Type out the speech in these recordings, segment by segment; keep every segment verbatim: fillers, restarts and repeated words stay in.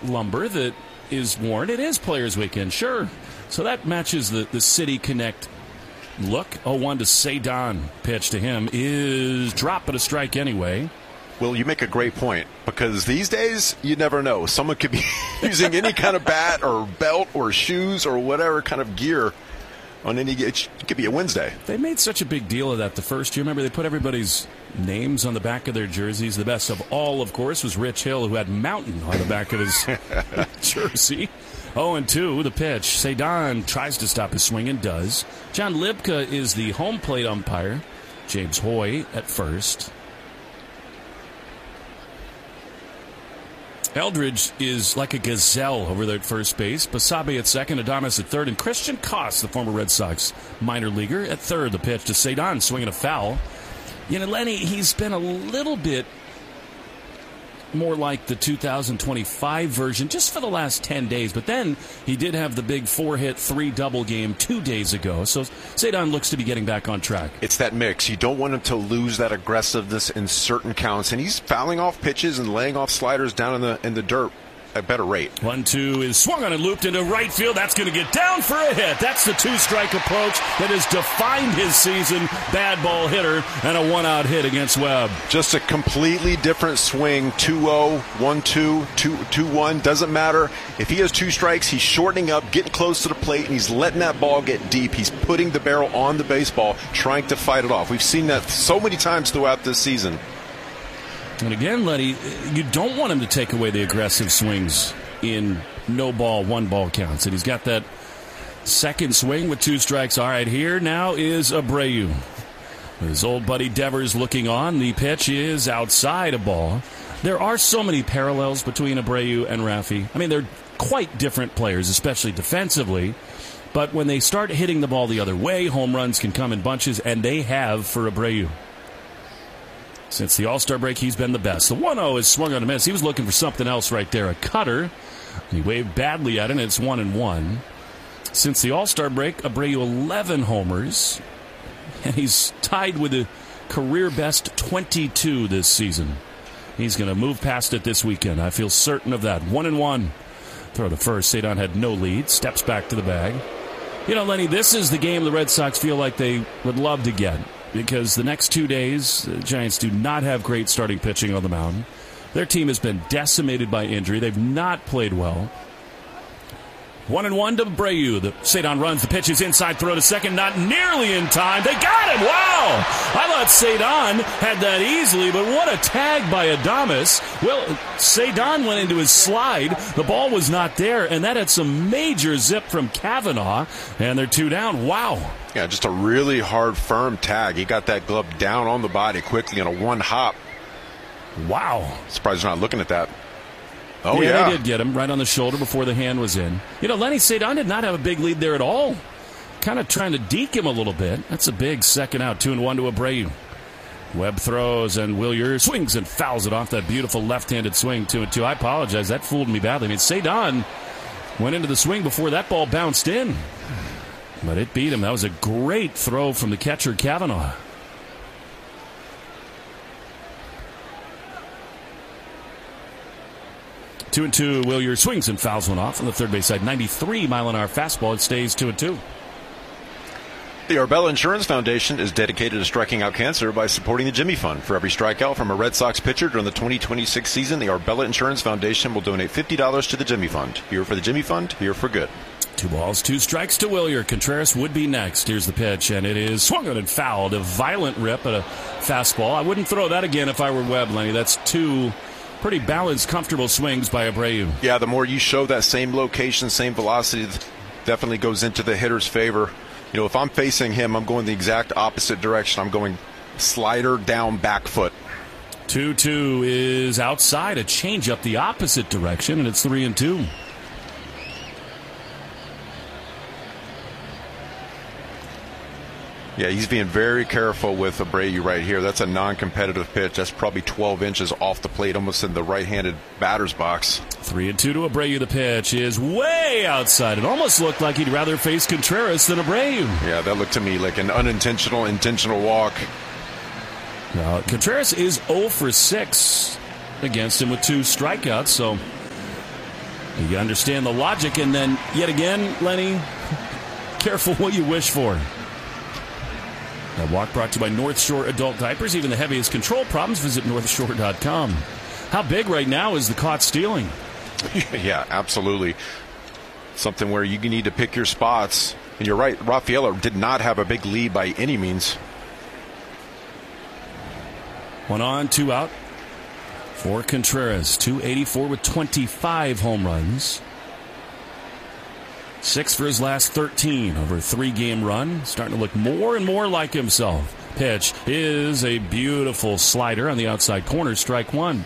lumber that is worn. It is Players Weekend, sure. So that matches the, the City Connect look. oh one to Cedon. Pitch to him is drop, but a strike anyway. Well, you make a great point, because these days, you never know. Someone could be using any kind of bat or belt or shoes or whatever kind of gear on any. It could be a Wednesday. They made such a big deal of that the first year. Remember, they put everybody's names on the back of their jerseys. The best of all, of course, was Rich Hill, who had Mountain on the back of his jersey. oh and two, the pitch. Cedon tries to stop his swing and does. John Libka is the home plate umpire. James Hoy at first. Eldridge is like a gazelle over there at first base. Basabe at second, Adames at third, and Christian Koss, the former Red Sox minor leaguer, at third. The pitch to Cedon, swinging a foul. You know, Lenny, he's been a little bit more like the two thousand twenty-five version just for the last ten days. But then he did have the big four-hit, three-double game two days ago. So Cedon looks to be getting back on track. It's that mix. You don't want him to lose that aggressiveness in certain counts. And he's fouling off pitches and laying off sliders down in the in the dirt at a better rate. one two is swung on and looped into right field. That's going to get down for a hit. That's the two-strike approach that has defined his season. Bad ball hitter and a one-out hit against Webb. Just a completely different swing. two oh, one two, two one. Doesn't matter. If he has two strikes, he's shortening up, getting close to the plate, and he's letting that ball get deep. He's putting the barrel on the baseball, trying to fight it off. We've seen that so many times throughout this season. And again, Letty, you don't want him to take away the aggressive swings in no ball, one ball counts. And he's got that second swing with two strikes. All right, here now is Abreu. His old buddy Devers looking on. The pitch is outside a ball. There are so many parallels between Abreu and Rafi. I mean, they're quite different players, especially defensively. But when they start hitting the ball the other way, home runs can come in bunches, and they have for Abreu. Since the All-Star break, he's been the best. The one oh is swung on a miss. He was looking for something else right there, a cutter. He waved badly at it, and it's one and one. Since the All-Star break, Abreu eleven homers, and he's tied with a career-best twenty-two this season. He's going to move past it this weekend. I feel certain of that. One and one. Throw to first. Cedon had no lead. Steps back to the bag. You know, Lenny, this is the game the Red Sox feel like they would love to get. Because the next two days, the Giants do not have great starting pitching on the mound. Their team has been decimated by injury. They've not played well. One and one to Abreu. The Cedon runs. The pitch is inside. Throw to second. Not nearly in time. They got him. Wow! I thought Cedon had that easily, but what a tag by Adames. Well, Cedon went into his slide. The ball was not there, and that had some major zip from Kavanaugh, and they're two down. Wow. Yeah, just a really hard, firm tag. He got that glove down on the body quickly in a one hop. Wow. Surprised you're not looking at that. Oh, yeah, yeah. They did get him right on the shoulder before the hand was in. You know, Lenny Cedon did not have a big lead there at all. Kind of trying to deke him a little bit. That's a big second out. Two and one to Abreu. Webb throws, and Willier swings and fouls it off that beautiful left-handed swing. Two and two. I apologize. That fooled me badly. I mean, Cedon went into the swing before that ball bounced in. But it beat him. That was a great throw from the catcher, Kavanaugh. Two and two. Willier swings and fouls one off on the third base side. ninety-three mile an hour fastball. It stays two and two. The Arbella Insurance Foundation is dedicated to striking out cancer by supporting the Jimmy Fund. For every strikeout from a Red Sox pitcher during the twenty twenty-six season, the Arbella Insurance Foundation will donate fifty dollars to the Jimmy Fund. Here for the Jimmy Fund, here for good. Two balls, two strikes to Willier. Contreras would be next. Here's the pitch, and it is swung on and fouled. A violent rip at a fastball. I wouldn't throw that again if I were Webb, Lenny. That's two pretty balanced, comfortable swings by Abreu. Yeah, the more you show that same location, same velocity, definitely goes into the hitter's favor. You know, if I'm facing him, I'm going the exact opposite direction. I'm going slider down back foot. two two is outside. A change up the opposite direction, and it's three and two. Yeah, he's being very careful with Abreu right here. That's a non-competitive pitch. That's probably twelve inches off the plate, almost in the right-handed batter's box. Three and two to Abreu. The pitch is way outside. It almost looked like he'd rather face Contreras than Abreu. Yeah, that looked to me like an unintentional, intentional walk. Now, Contreras is oh for six against him with two strikeouts, so You understand the logic, and then yet again, Lenny, careful what you wish for. That walk brought to you by North Shore Adult Diapers. Even the heaviest control problems, visit north shore dot com. How big right now is the caught stealing? Yeah, absolutely. Something where you need to pick your spots. And you're right, Rafaela did not have a big lead by any means. One on, two out for Contreras. two eighty-four with twenty-five home runs. Six for his last thirteen over a three-game run. Starting to look more and more like himself. Pitch is a beautiful slider on the outside corner. Strike one.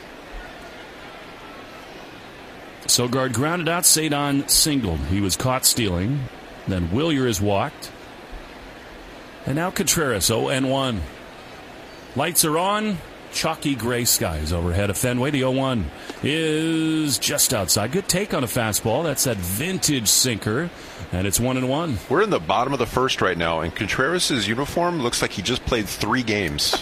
Sogard grounded out. Cedon singled. He was caught stealing. Then Willier is walked. And now Contreras, oh and one. Lights are on. Chalky gray skies overhead of Fenway. The oh one is just outside. Good take on a fastball. That's that vintage sinker. And it's one and one. We're in the bottom of the first right now, and Contreras' uniform looks like he just played three games.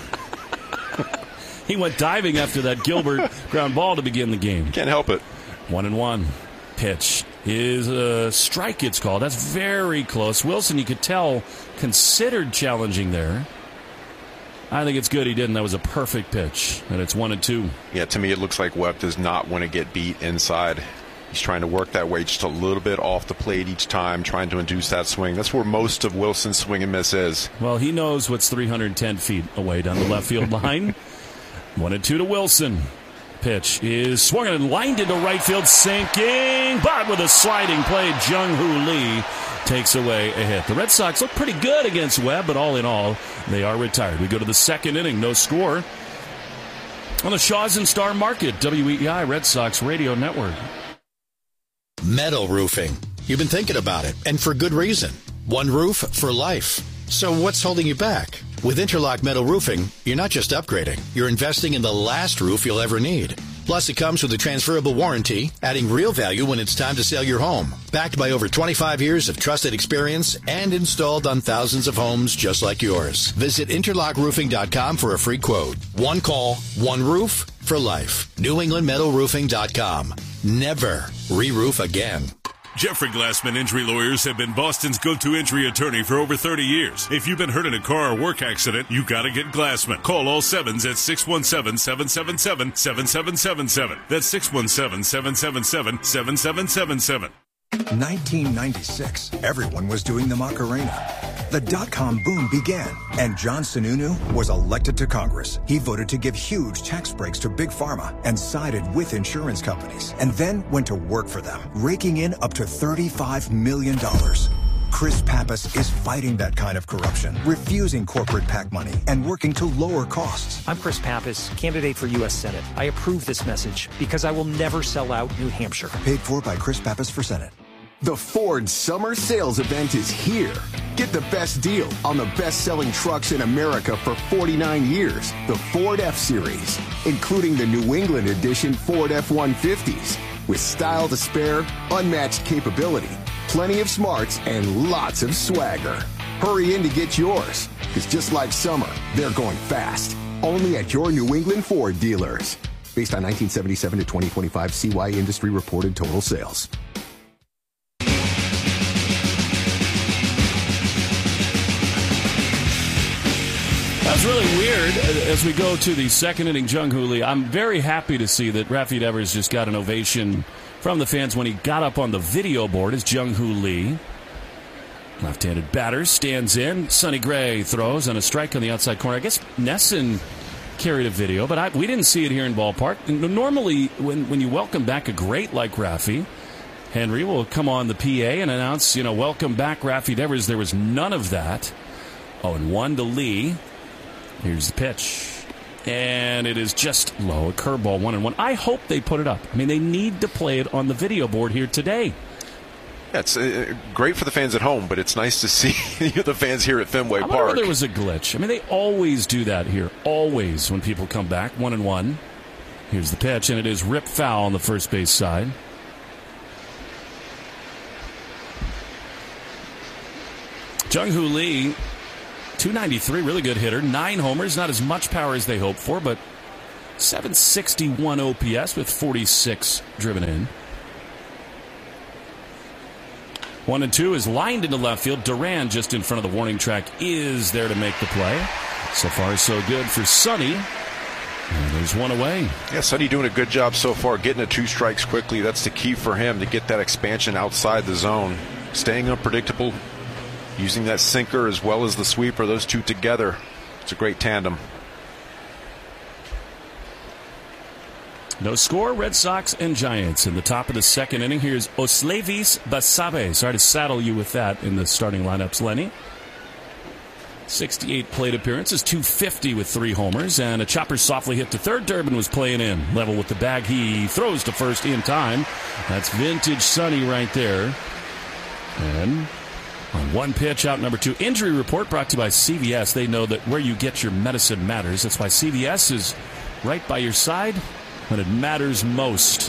He went diving after that Gilbert ground ball to begin the game. Can't help it. One and one. Pitch is a strike, it's called. That's very close. Wilson, you could tell, considered challenging there. I think it's good he didn't. That was a perfect pitch, and it's one and two. Yeah, to me it looks like Webb does not want to get beat inside. He's trying to work that way just a little bit off the plate each time, trying to induce that swing. That's where most of Wilson's swing and miss is. Well, he knows what's three hundred ten feet away down the left field line. One and two to Wilson. Pitch is swung and lined into right field, sinking, but with a sliding play, Jung-Hoo Lee takes away a hit. The Red Sox look pretty good against Webb, but all in all, they are retired. We go to the second inning, no score. On the Shaw's and Star Market, W E E I Red Sox Radio Network. Metal roofing. You've been thinking about it, and for good reason. One roof for life. So what's holding you back? With Interlock Metal Roofing, you're not just upgrading. You're investing in the last roof you'll ever need. Plus, it comes with a transferable warranty, adding real value when it's time to sell your home. Backed by over twenty-five years of trusted experience and installed on thousands of homes just like yours. Visit interlock roofing dot com for a free quote. One call, one roof for life. new england metal roofing dot com. Never re-roof again. Jeffrey Glassman Injury Lawyers have been Boston's go-to injury attorney for over thirty years. If you've been hurt in a car or work accident, you gotta get Glassman. Call all sevens at six one seven, seven seven seven, seven seven seven seven. That's six one seven, seven seven seven, seven seven seven seven. nineteen ninety-six, everyone was doing the Macarena. The dot-com boom began, and John Sununu was elected to Congress. He voted to give huge tax breaks to Big Pharma and sided with insurance companies, and then went to work for them, raking in up to thirty-five million dollars. Chris Pappas is fighting that kind of corruption, refusing corporate PAC money, and working to lower costs. I'm Chris Pappas, candidate for U S Senate. I approve this message because I will never sell out New Hampshire. Paid for by Chris Pappas for Senate. The Ford Summer Sales Event is here. Get the best deal on the best-selling trucks in America for forty-nine years, the Ford F-Series, including the New England edition Ford F one fifties, with style to spare, unmatched capability, plenty of smarts, and lots of swagger. Hurry in to get yours, because just like summer, they're going fast. Only at your New England Ford dealers. Based on nineteen seventy-seven to twenty twenty-five C Y industry reported total sales. That's really weird. As we go to the second inning, Jung-Hoo Lee, I'm very happy to see that Rafi Devers just got an ovation from the fans when he got up on the video board as Jung-Hoo Lee. Left-handed batter stands in. Sonny Gray throws on a strike on the outside corner. I guess Nesson carried a video, but I, we didn't see it here in ballpark. Normally, when, when you welcome back a great like Rafi, Henry will come on the P A and announce, you know, welcome back Rafi Devers. There was none of that. Oh, and one to Lee. Here's the pitch. And it is just low. A curveball, one and one. I hope they put it up. I mean, they need to play it on the video board here today. Yeah, it's uh, great for the fans at home, but it's nice to see the fans here at Fenway I Park. There was a glitch. I mean, they always do that here. Always when people come back. One and one. Here's the pitch, and it is ripped foul on the first base side. Jung-Hoo Lee, two ninety-three, really good hitter. Nine homers, not as much power as they hoped for, but seven sixty-one O P S with forty-six driven in. One and two is lined into left field. Duran, just in front of the warning track, is there to make the play. So far, so good for Sonny. And there's one away. Yeah, Sonny doing a good job so far, getting to two strikes quickly. That's the key for him to get that expansion outside the zone. Staying unpredictable, using that sinker as well as the sweeper. Those two together, it's a great tandem. No score, Red Sox and Giants in the top of the second inning. Here's Oslevis Basabe. Sorry to saddle you with that in the starting lineups, Lenny. sixty-eight plate appearances, two fifty with three homers, and a chopper softly hit to third. Durbin was playing in. Level with the bag. He throws to first in time. That's vintage Sonny right there. And on one pitch, out number two. Injury report brought to you by C V S. They know that where you get your medicine matters. That's why C V S is right by your side when it matters most.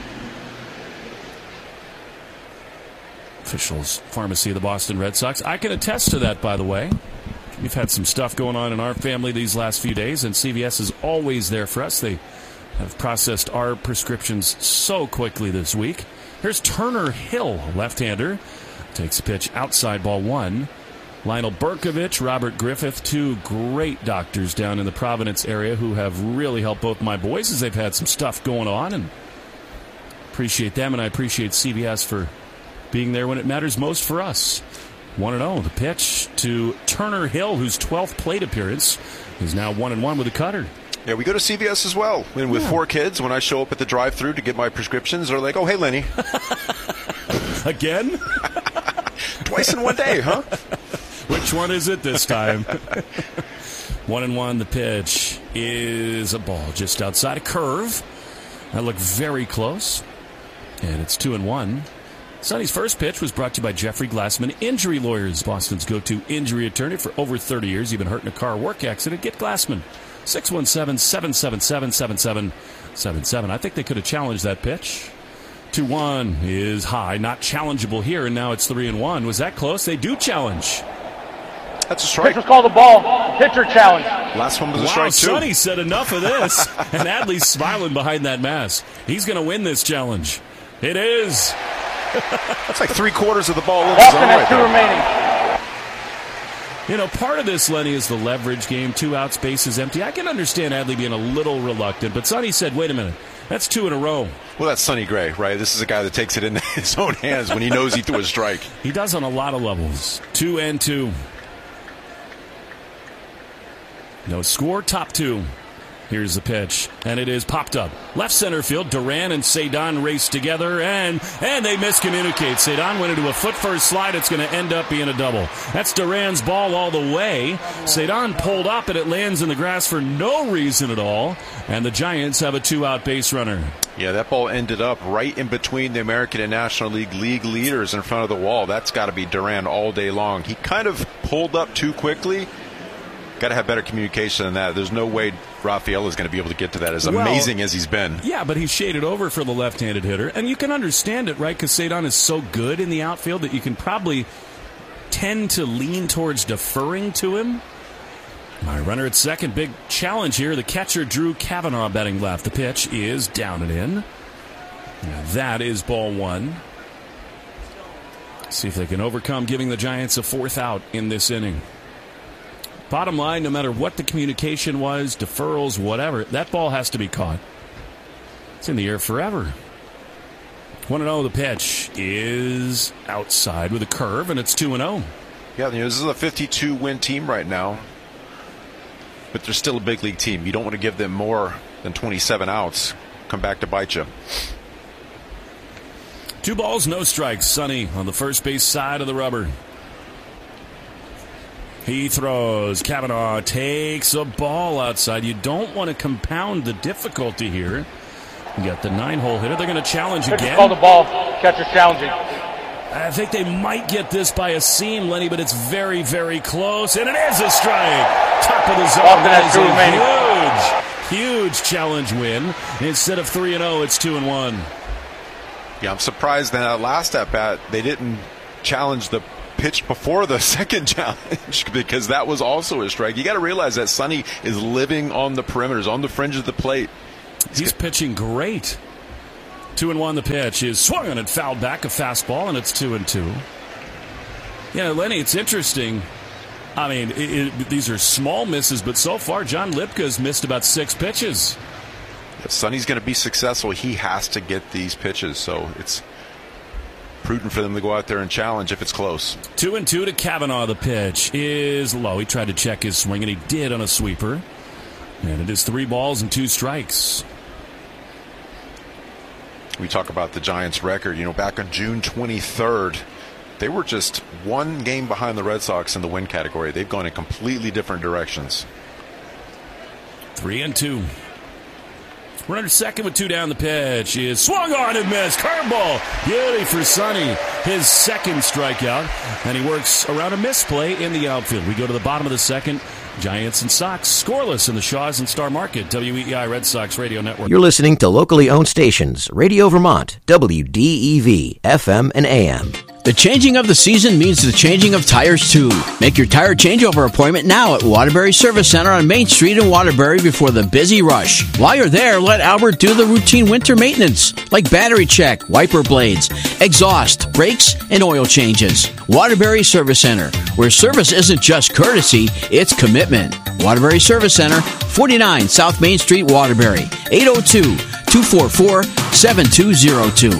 Officials Pharmacy of the Boston Red Sox. I can attest to that, by the way. We've had some stuff going on in our family these last few days, and C V S is always there for us. They have processed our prescriptions so quickly this week. Here's Turner Hill, left-hander. Takes a pitch outside, ball one. Lionel Berkovich, Robert Griffith, two great doctors down in the Providence area who have really helped both my boys as they've had some stuff going on, and appreciate them, and I appreciate C V S for being there when it matters most for us. one and oh, the pitch to Turner Hill, whose twelfth plate appearance is now one and one with a cutter. Yeah, we go to C V S as well. And with yeah. four kids, when I show up at the drive-thru to get my prescriptions, they're like, oh, hey, Lenny. Again? Twice in one day, huh? Which one is it this time? One and one, the pitch is a ball just outside a curve. That looked very close. And it's two and one. Sonny's first pitch was brought to you by Jeffrey Glassman Injury Lawyers, Boston's go-to injury attorney for over thirty years. You've been hurt in a car or work accident, get Glassman. six one seven, seven seven seven, seven seven seven seven. I think they could have challenged that pitch. two one is high, not challengeable here, and now it's three and one. Was that close? They do challenge. That's a strike. Pitch was called the ball. Pitcher challenge. Last one was a wow, strike, too. Sonny said enough of this. And Adley's smiling behind that mask. He's going to win this challenge. It is. That's like three quarters of the ball in the Boston zone has right two there. remaining. You know, part of this, Lenny, is the leverage game. Two outs, base is empty. I can understand Adley being a little reluctant, but Sonny said, wait a minute, that's two in a row. Well, that's Sonny Gray, right? This is a guy that takes it in his own hands when he knows he threw a strike. He does on a lot of levels. Two and two. No score, top two. Here's the pitch, and it is popped up. Left center field, Duran and Cedon race together, and and they miscommunicate. Cedon went into a foot-first slide. It's going to end up being a double. That's Duran's ball all the way. Cedon pulled up, and it lands in the grass for no reason at all, and the Giants have a two-out base runner. Yeah, that ball ended up right in between the American and National League league leaders in front of the wall. That's got to be Duran all day long. He kind of pulled up too quickly. Got to have better communication than that. There's no way Rafael is going to be able to get to that, as well, amazing as he's been. Yeah, but he's shaded over for the left-handed hitter. And you can understand it, right? Because Cedon is so good in the outfield that you can probably tend to lean towards deferring to him. My runner at second. Big challenge here. The catcher, Drew Kavanaugh, batting left. The pitch is down and in. Now that is ball one. See if they can overcome giving the Giants a fourth out in this inning. Bottom line, no matter what the communication was, deferrals, whatever, that ball has to be caught. It's in the air forever. one and oh, the pitch is outside with a curve, and it's two and oh. Yeah, you know, this is a fifty-two win team right now, but they're still a big league team. You don't want to give them more than twenty-seven outs. Come back to bite you. Two balls, no strikes. Sonny on the first base side of the rubber. He throws. Kavanaugh takes a ball outside. You don't want to compound the difficulty here. You got the nine-hole hitter. They're going to challenge Pitch again. Call the ball. Catcher challenging. I think they might get this by a seam, Lenny, but it's very, very close, and it is a strike. Top of the zone. That is a huge, huge challenge win. Instead of three and oh, it's two and one. Yeah, I'm surprised that last at bat they didn't challenge the pitch before the second challenge, because that was also a strike. You got to realize that Sonny is living on the perimeters, on the fringe of the plate. He's, He's pitching great. Two and one, the pitch is swung on and fouled back, a fastball, and it's two and two. Yeah, Lenny, it's interesting. I mean, it, it, these are small misses, but so far, John Lipka's missed about six pitches. If Sonny's going to be successful, he has to get these pitches. So it's prudent for them to go out there and challenge if it's close. Two and two to Kavanaugh. The pitch is low. He tried to check his swing, and he did on a sweeper. And it is three balls and two strikes. We talk about the Giants' record. You know, back on June twenty-third, they were just one game behind the Red Sox in the win category. They've gone in completely different directions. Three and two. We're under second with two down. The pitch is swung on and missed. Curveball. Beauty for Sonny. His second strikeout. And he works around a misplay in the outfield. We go to the bottom of the second. Giants and Sox scoreless in the Shaws and Star Market. W E E I Red Sox Radio Network. You're listening to locally owned stations. Radio Vermont, W D E V, F M and A M. The changing of the season means the changing of tires, too. Make your tire changeover appointment now at Waterbury Service Center on Main Street in Waterbury before the busy rush. While you're there, let Albert do the routine winter maintenance, like battery check, wiper blades, exhaust, brakes, and oil changes. Waterbury Service Center, where service isn't just courtesy, it's commitment. Waterbury Service Center, forty-nine South Main Street, Waterbury, eight oh two, two four four, seven two oh two.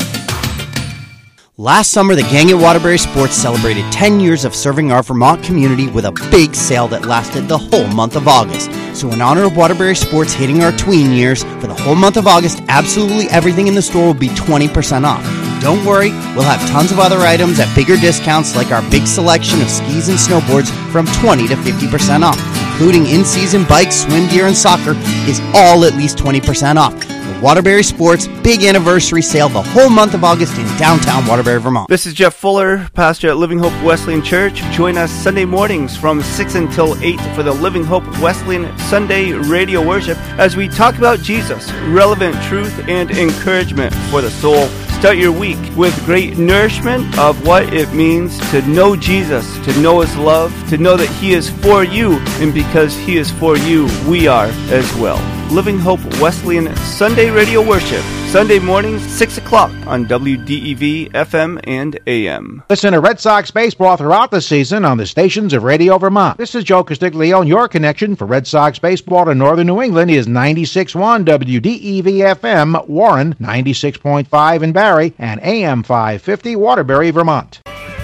Last summer, the gang at Waterbury Sports celebrated ten years of serving our Vermont community with a big sale that lasted the whole month of August. So in honor of Waterbury Sports hitting our tween years, for the whole month of August, absolutely everything in the store will be twenty percent off. Don't worry, we'll have tons of other items at bigger discounts, like our big selection of skis and snowboards from twenty to fifty percent off, including in-season bikes, swim gear, and soccer is all at least twenty percent off. The Waterbury Sports Big Anniversary Sale the whole month of August in downtown Waterbury, Vermont. This is Jeff Fuller, pastor at Living Hope Wesleyan Church. Join us Sunday mornings from six until eight for the Living Hope Wesleyan Sunday radio worship as we talk about Jesus, relevant truth, and encouragement for the soul. Start your week with great nourishment of what it means to know Jesus, to know His love, to know that He is for you, and because He is for you, we are as well. Living Hope Wesleyan Sunday Radio Worship, Sunday mornings, six o'clock on W D E V, F M, and A M. Listen to Red Sox baseball throughout the season on the stations of Radio Vermont. This is Joe Castiglione, and your connection for Red Sox baseball to Northern New England is ninety-six point one W D E V F M, Warren, ninety-six point five in Barrie, and A M five fifty, Waterbury, Vermont.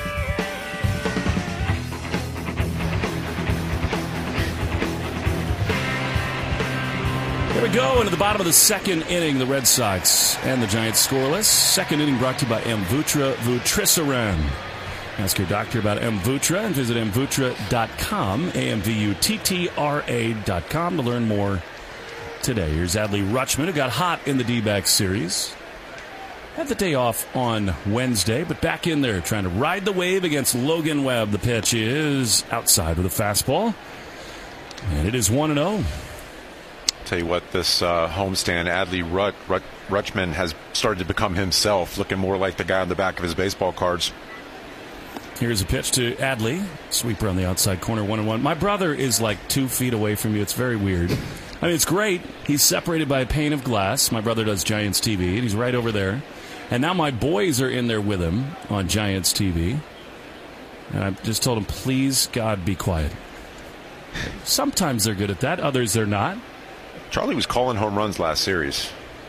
Here we go into the bottom of the second inning. The Red Sox and the Giants scoreless. Second inning brought to you by Amvuttra Vutrisiran. Ask your doctor about Amvuttra and visit amvuttra dot com, A M V U T T R A dot com to learn more today. Here's Adley Rutschman, who got hot in the D-backs series. Had the day off on Wednesday, but back in there trying to ride the wave against Logan Webb. The pitch is outside with a fastball, and it is one and oh. Tell you what, this uh, homestand, Adley Rut, Rut, Rutschman has started to become himself, looking more like the guy on the back of his baseball cards. Here's a pitch to Adley. Sweeper on the outside corner, one and one. My brother is like two feet away from you. It's very weird. I mean, it's great. He's separated by a pane of glass. My brother does Giants T V, and he's right over there. And now my boys are in there with him on Giants T V. And I just told him, please, God, be quiet. Sometimes they're good at that. Others they're not. Charlie was calling home runs last series.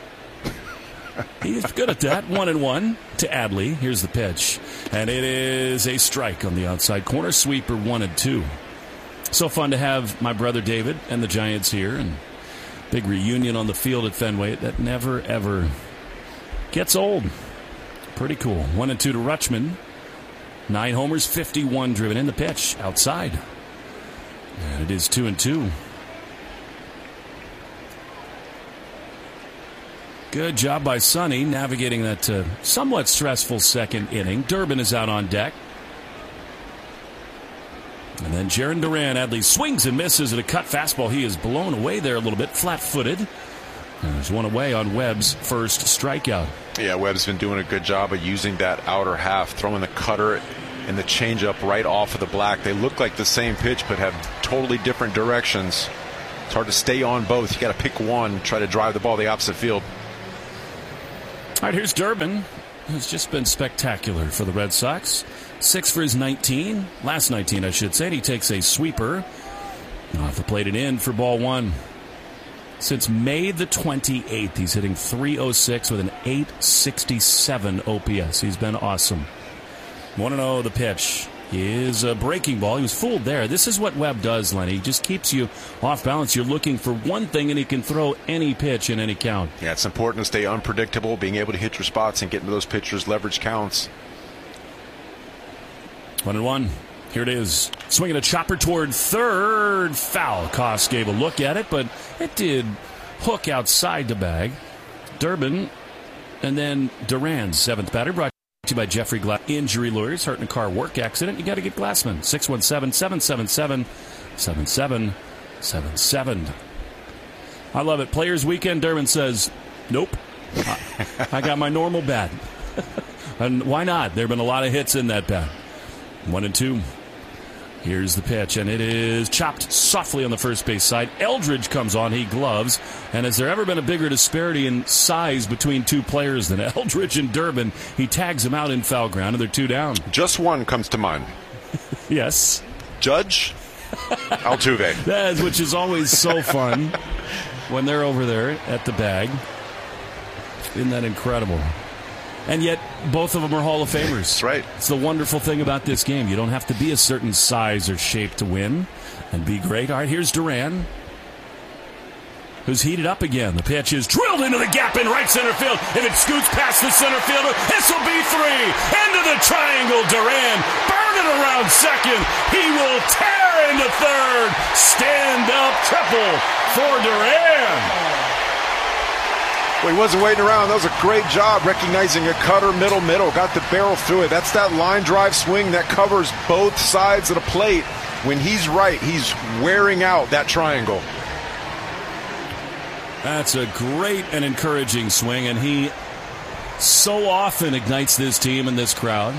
He's good at that. One and one to Adley. Here's the pitch. And it is a strike on the outside corner. Sweeper one and two. So fun to have my brother David and the Giants here. And big reunion on the field at Fenway. That never, ever gets old. Pretty cool. One and two to Rutschman. Nine homers, fifty-one driven in. The pitch outside. And it is two and two. Good job by Sonny navigating that uh, somewhat stressful second inning. Durbin is out on deck. And then Jarren Duran, Adley swings and misses at a cut fastball. He is blown away there a little bit, flat-footed. And there's one away on Webb's first strikeout. Yeah, Webb's been doing a good job of using that outer half, throwing the cutter and the changeup right off of the black. They look like the same pitch but have totally different directions. It's hard to stay on both. You got to pick one, try to drive the ball the opposite field. All right, here's Durbin. has just been spectacular for the Red Sox. Six for his nineteen. Last nineteen, I should say. And he takes a sweeper. Off the plate and in for ball one. Since May the twenty-eighth, he's hitting three oh six with an eight sixty-seven O P S. He's been awesome. one oh the pitch is a breaking ball. He was fooled there. This is what Webb does, Lenny. He just keeps you off balance. You're looking for one thing, and he can throw any pitch in any count. Yeah, it's important to stay unpredictable, being able to hit your spots and get into those pitchers' leverage counts. One and one. Here it is. Swinging a chopper toward third. Foul. Koss gave a look at it, but it did hook outside the bag. Durbin, and then Duran, seventh batter, brought to you by Jeffrey Glass. Injury lawyers, hurt in a car work accident. You got to get Glassman. six one seven, seven seven seven, seven seven seven seven. I love it. Players Weekend, Durbin says, nope. I, I got my normal bat. And why not? There have been a lot of hits in that bat. One and two. Here's the pitch, and it is chopped softly on the first base side. Eldridge comes on, he gloves. And has there ever been a bigger disparity in size between two players than Eldridge and Durbin? He tags him out in foul ground, and they're two down. Just one comes to mind. Yes. Judge Altuve. That is, which is always so fun when they're over there at the bag. Isn't that incredible? And yet, both of them are Hall of Famers. That's right. It's the wonderful thing about this game. You don't have to be a certain size or shape to win and be great. All right, here's Duran, who's heated up again. The pitch is drilled into the gap in right center field. If it scoots past the center fielder, this will be three. Into the triangle, Duran. Burn it around second. He will tear into third. Stand up triple for Duran. Well, he wasn't waiting around. That was a great job recognizing a cutter, middle, middle. Got the barrel through it. That's that line drive swing that covers both sides of the plate. When he's right, he's wearing out that triangle. That's a great and encouraging swing, and he so often ignites this team and this crowd.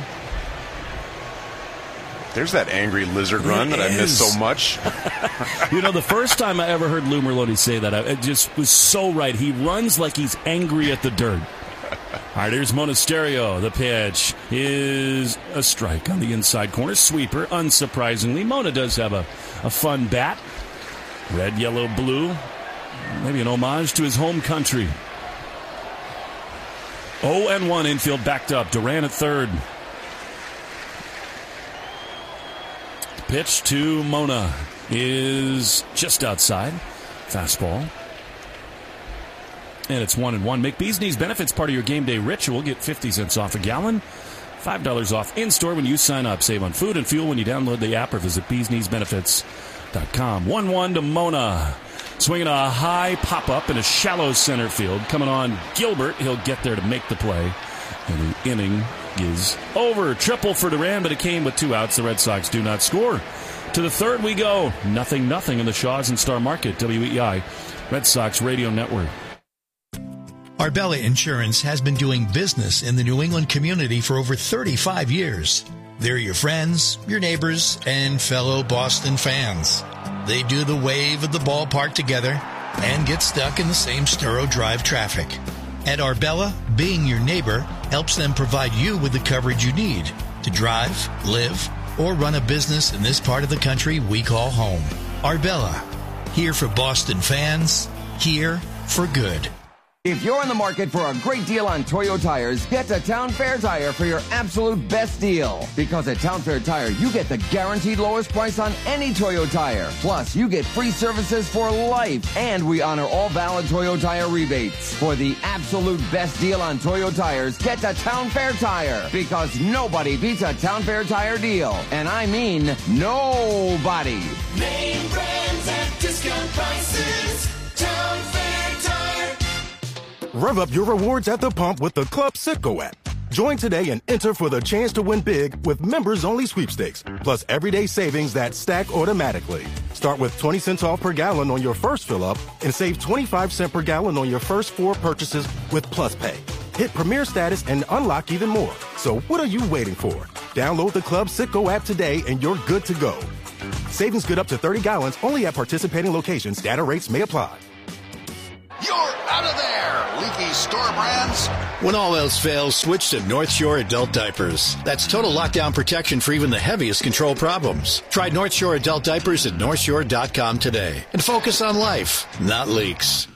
There's that angry lizard run that I miss so much. You know, the first time I ever heard Lou Merloti say that, it just was so right. He runs like he's angry at the dirt. All right, here's Monasterio. The pitch is a strike on the inside corner. Sweeper, unsurprisingly. Mona does have a, a fun bat. Red, yellow, blue. Maybe an homage to his home country. oh and one infield backed up. Duran at third. Pitch to Mona is just outside. Fastball. And it's one and one. McBeasney's Benefits, part of your game day ritual. Get fifty cents off a gallon. five dollars off in-store when you sign up. Save on food and fuel when you download the app or visit bees knees benefits dot com. one one to Mona. Swinging a high pop-up in a shallow center field. Coming on Gilbert. He'll get there to make the play. And the inning is over. Triple for Duran, but it came with two outs. The Red Sox do not score. To the third we go. Nothing, nothing in the Shaws and Star Market. W E I, Red Sox Radio Network. Arbella Insurance has been doing business in the New England community for over thirty-five years. They're your friends, your neighbors, and fellow Boston fans. They do the wave at the ballpark together and get stuck in the same Sturrow Drive traffic. At Arbella, being your neighbor helps them provide you with the coverage you need to drive, live, or run a business in this part of the country we call home. Arbella, here for Boston fans, here for good. If you're in the market for a great deal on Toyo tires, get to Town Fair Tire for your absolute best deal. Because at Town Fair Tire, you get the guaranteed lowest price on any Toyo tire. Plus, you get free services for life. And we honor all valid Toyo tire rebates. For the absolute best deal on Toyo tires, get to Town Fair Tire. Because nobody beats a Town Fair Tire deal. And I mean nobody. Name brands at discount prices. Town Fair Tire. Rev up your rewards at the pump with the Club Citgo app. Join today and enter for the chance to win big with members-only sweepstakes, plus everyday savings that stack automatically. Start with twenty cents off per gallon on your first fill-up and save twenty-five cents per gallon on your first four purchases with Plus Pay. Hit Premier status and unlock even more. So what are you waiting for? Download the Club Citgo app today and you're good to go. Savings good up to thirty gallons only at participating locations. Data rates may apply. You're out of there! Leaky these store brands? When all else fails, switch to North Shore Adult Diapers. That's total lockdown protection for even the heaviest control problems. Try North Shore Adult Diapers at north shore dot com today and focus on life, not leaks.